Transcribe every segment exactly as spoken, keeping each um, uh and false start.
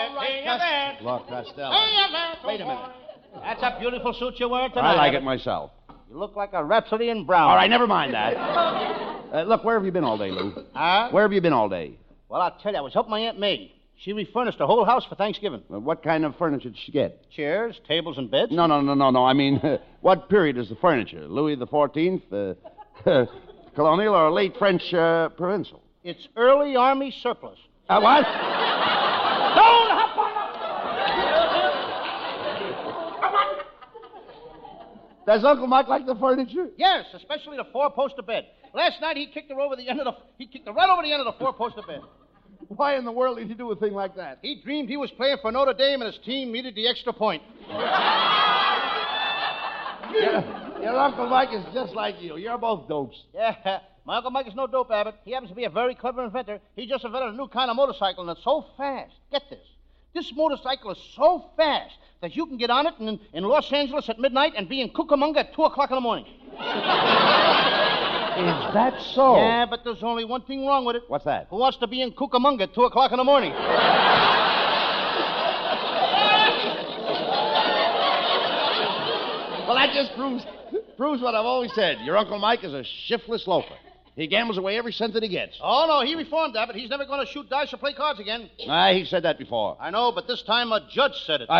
All right, Hey, Costello. there. Look, Costello. Hey, there. Wait a minute. That's a beautiful suit you wear tonight. I like Abbott. it myself. You look like a Rhapsody in brown. All right, never mind that. Uh, look, where have you been all day, Lou? Huh? Where have you been all day? Well, I'll tell you, I was helping my Aunt May. She refurnished the whole house for Thanksgiving. Uh, what kind of furniture did she get? Chairs, tables, and beds. No, no, no, no, no. I mean, what period is the furniture? Louis the Fourteenth, uh, colonial, or late French uh, provincial? It's early Army surplus. Uh, what? Don't hop on Does Uncle Mike like the furniture? Yes, especially the four-poster bed. Last night he kicked her over the end of the. He kicked her right over the end of the four-poster bed. Why in the world did he do a thing like that? He dreamed he was playing for Notre Dame and his team needed the extra point. Your, your Uncle Mike is just like you. You're both dopes. Yeah, my Uncle Mike is no dope, Abbott. He happens to be a very clever inventor. He just invented a new kind of motorcycle, and it's so fast. Get this. This motorcycle is so fast that you can get on it in, in Los Angeles at midnight and be in Cucamonga at two o'clock in the morning. Is that so? Yeah, but there's only one thing wrong with it. What's that? Who wants to be in Cucamonga at two o'clock in the morning? Well, that just proves proves what I've always said. Your Uncle Mike is a shiftless loafer. He gambles away every cent that he gets. Oh, no, he reformed, Abbott. He's never going to shoot dice or play cards again. Ah, he said that before. I know, but this time a judge said it. I...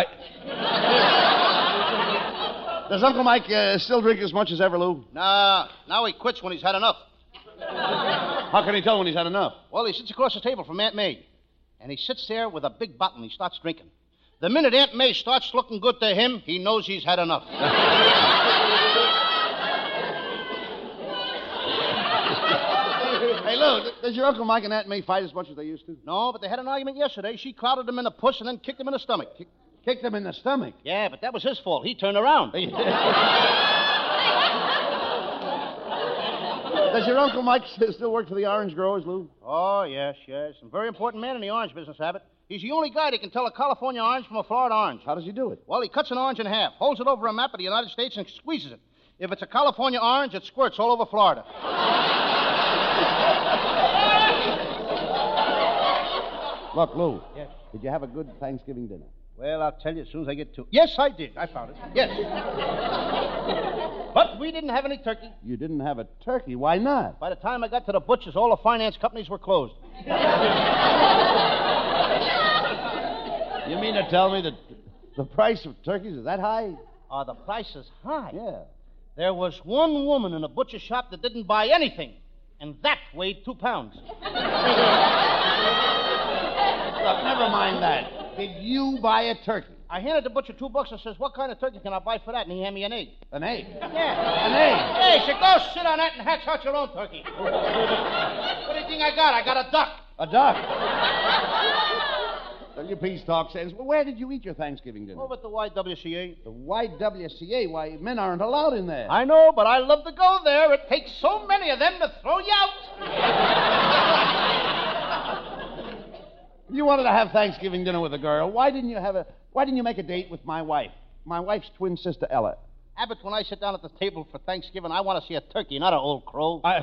Does Uncle Mike uh, still drink as much as ever, Lou? Nah, now he quits when he's had enough. How can he tell when he's had enough? Well, he sits across the table from Aunt May, and he sits there with a big bottle and he starts drinking. The minute Aunt May starts looking good to him, he knows he's had enough. Hey, Lou, does your Uncle Mike and Aunt May fight as much as they used to? No, but they had an argument yesterday. She clouded him in the puss and then kicked him in the stomach. Kick, kicked him in the stomach. Yeah, but that was his fault. He turned around. Does your Uncle Mike still work for the orange growers, Lou? Oh, yes, yes. A very important man in the orange business, Abbott. He's the only guy that can tell a California orange from a Florida orange. How does he do it? Well, he cuts an orange in half, holds it over a map of the United States, and squeezes it. If it's a California orange, it squirts all over Florida. Look, Lou. Yes. Did you have a good Thanksgiving dinner? Well, I'll tell you as soon as I get to it. Yes, I did. I found it. Yes. But we didn't have any turkey. You didn't have a turkey. Why not? By the time I got to the butcher's, all the finance companies were closed. You mean to tell me that the price of turkeys is that high? Oh, the price is high. Yeah. There was one woman in a butcher shop that didn't buy anything, and that weighed two pounds. Look, never mind that. Did you buy a turkey? I handed the butcher two bucks and says, what kind of turkey can I buy for that? And he handed me an egg. An egg? Yeah. An egg? Hey, so go sit on that and hatch out your own turkey. What do you think I got? I got a duck. A duck? Well, you please talk sense. Well, where did you eat your Thanksgiving dinner? Over at the Y W C A. The Y W C A? Why, men aren't allowed in there. I know, but I love to go there. It takes so many of them to throw you out. You wanted to have Thanksgiving dinner with a girl. Why didn't you have a... Why didn't you make a date with my wife? My wife's twin sister, Ella. Abbott, when I sit down at the table for Thanksgiving, I want to see a turkey, not an old crow. I...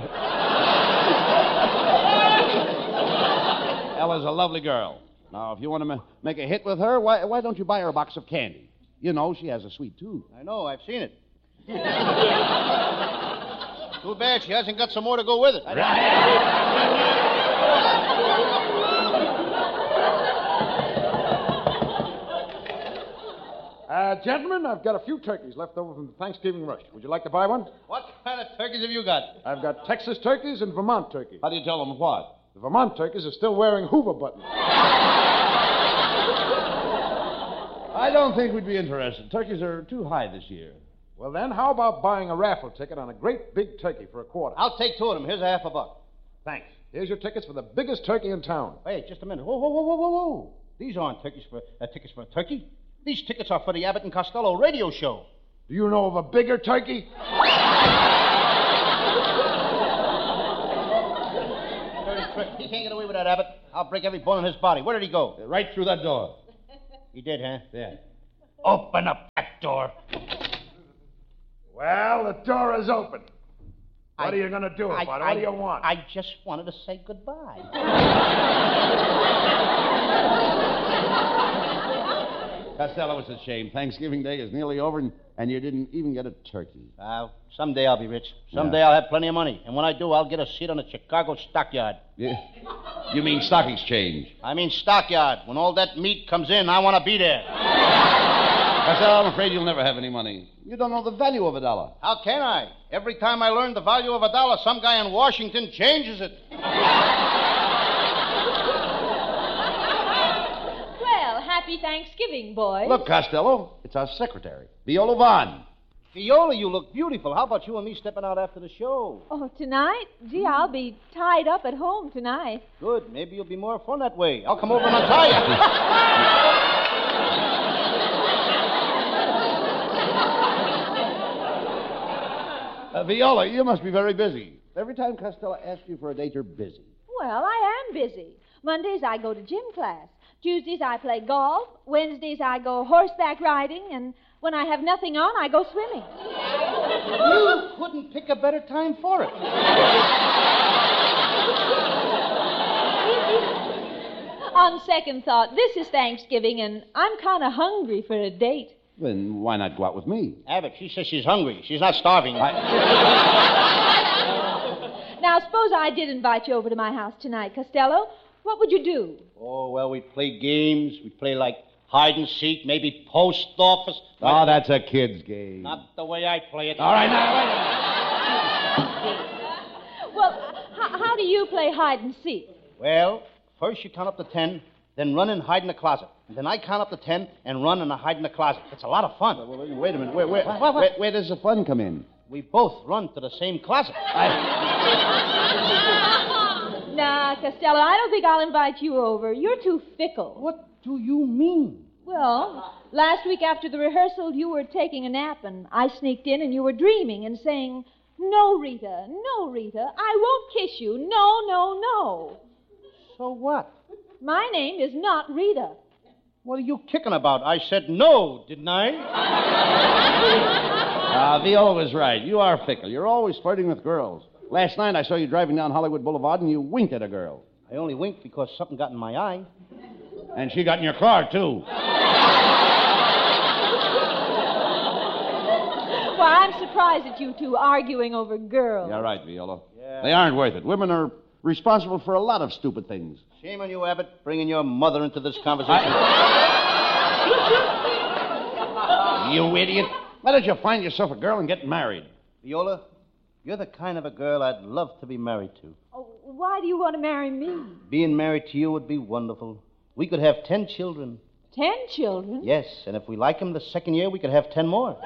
Ella's a lovely girl. Now, if you want to ma- make a hit with her, why, why don't you buy her a box of candy? You know, she has a sweet tooth. I know, I've seen it. Too bad she hasn't got some more to go with it. Uh, gentlemen, I've got a few turkeys left over from the Thanksgiving rush. Would you like to buy one? What kind of turkeys have you got? I've got Texas turkeys and Vermont turkeys. How do you tell them what? The Vermont turkeys are still wearing Hoover buttons. I don't think we'd be interested. Turkeys are too high this year. Well, then, how about buying a raffle ticket on a great big turkey for a quarter? I'll take two of them. Here's a half a buck. Thanks. Here's your tickets for the biggest turkey in town. Wait, just a minute. Whoa, whoa, whoa, whoa, whoa, whoa. These aren't turkeys for uh, tickets for a turkey. These tickets are for the Abbott and Costello radio show. Do you know of a bigger turkey? Dirty trick. He can't get away with that, Abbott. I'll break every bone in his body. Where did he go? Right through that door. He did, huh? Yeah. Open up that door. Well, the door is open. What I, are you going to do about I, it? What I, do you want? I just wanted to say goodbye. Costello, it's a shame. Thanksgiving Day is nearly over, and, and you didn't even get a turkey. Uh, someday I'll be rich. Someday Yeah. I'll have plenty of money. And when I do, I'll get a seat on the Chicago stockyard. You, you mean stock exchange? I mean stockyard. When all that meat comes in, I want to be there. Costello, I'm afraid you'll never have any money. You don't know the value of a dollar. How can I? Every time I learn the value of a dollar, some guy in Washington changes it. Well, happy Thanksgiving, boys. Look, Costello, it's our secretary, Viola Vaughn. Viola, you look beautiful. How about you and me stepping out after the show? Oh, tonight? Gee, I'll be tied up at home tonight. Good. Maybe you'll be more fun that way. I'll come over and untie you. Uh, Viola, you must be very busy. Every time Costello asks you for a date, you're busy. Well, I am busy. Mondays I go to gym class. Tuesdays I play golf. Wednesdays I go horseback riding. And when I have nothing on, I go swimming. You couldn't pick a better time for it. On second thought, this is Thanksgiving, and I'm kind of hungry for a date. Then why not go out with me? Abbott, she says she's hungry. She's not starving. I... Now, suppose I did invite you over to my house tonight, Costello. What would you do? Oh, well, we'd play games. We'd play like hide and seek, maybe post office. Oh, Like- that's a kid's game. Not the way I play it. All right, now, wait a minute. Well, h- how do you play hide and seek? Well, first you count up to ten, then run and hide in the closet. And then I count up to ten and run and I hide in the closet. It's a lot of fun. Well, wait, wait a minute. Where, where, What, what, what? where, where does the fun come in? We both run to the same closet. Nah, Costello, I don't think I'll invite you over. You're too fickle. What do you mean? Well, last week after the rehearsal, you were taking a nap, and I sneaked in, and you were dreaming and saying, "No, Rita, no, Rita, I won't kiss you. No, no, no." So what? My name is not Rita. What are you kicking about? I said no, didn't I? Ah, Viola was right. You are fickle. You're always flirting with girls. Last night I saw you driving down Hollywood Boulevard and you winked at a girl. I only winked because something got in my eye. And she got in your car, too. Well, I'm surprised at you two arguing over girls. You're right, Viola. Yeah. They aren't worth it. Women are responsible for a lot of stupid things. Shame on you, Abbott, bringing your mother into this conversation. You idiot. Why don't you find yourself a girl and get married? Viola, you're the kind of a girl I'd love to be married to. Oh, why do you want to marry me? Being married to you would be wonderful. We could have ten children. Ten children? Yes, and if we like them the second year, we could have ten more.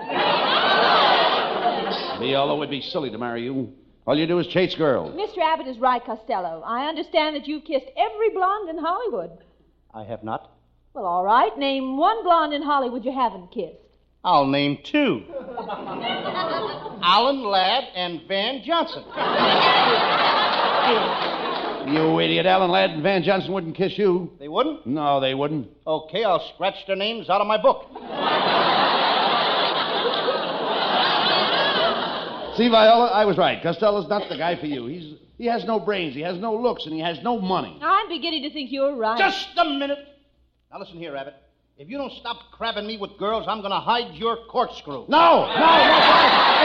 Viola would be silly to marry you. All you do is chase girls. Mister Abbott is right, Costello. I understand that you've kissed every blonde in Hollywood. I have not. Well, all right. Name one blonde in Hollywood you haven't kissed. I'll name two. Alan Ladd and Van Johnson. You idiot. Alan Ladd and Van Johnson wouldn't kiss you. They wouldn't? No, they wouldn't. Okay, I'll scratch their names out of my book. See, Viola, I was right. Costello's not the guy for you. He's he has no brains, he has no looks, and he has no money. I'm beginning to think you're right. Just a minute. Now listen here, Abbott. If you don't stop crabbing me with girls, I'm going to hide your corkscrew. No, no, that's right.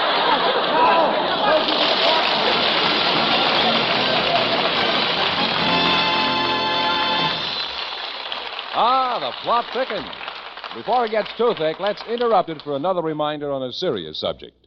Ah, the plot thickens. Before it gets too thick, let's interrupt it for another reminder on a serious subject.